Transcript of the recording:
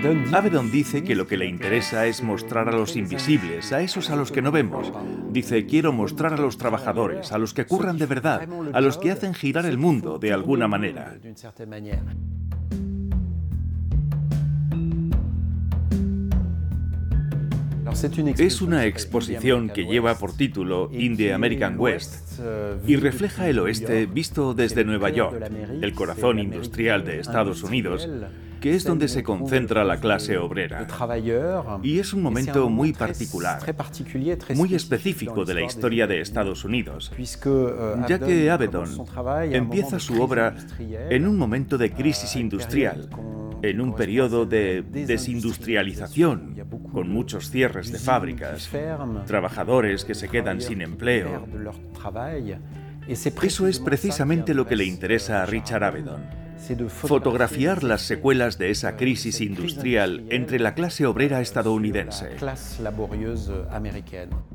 Avedon dice que lo que le interesa es mostrar a los invisibles, a esos a los que no vemos. Dice, quiero mostrar a los trabajadores, a los que curran de verdad, a los que hacen girar el mundo de alguna manera. Es una exposición que lleva por título In the American West y refleja el oeste visto desde Nueva York, el corazón industrial de Estados Unidos, que es donde se concentra la clase obrera. Y es un momento muy particular, muy específico de la historia de Estados Unidos, ya que Avedon empieza su obra en un momento de crisis industrial, en un periodo de desindustrialización, con muchos cierres de fábricas, trabajadores que se quedan sin empleo. Eso es precisamente lo que le interesa a Richard Avedon: fotografiar las secuelas de esa crisis industrial entre la clase obrera estadounidense.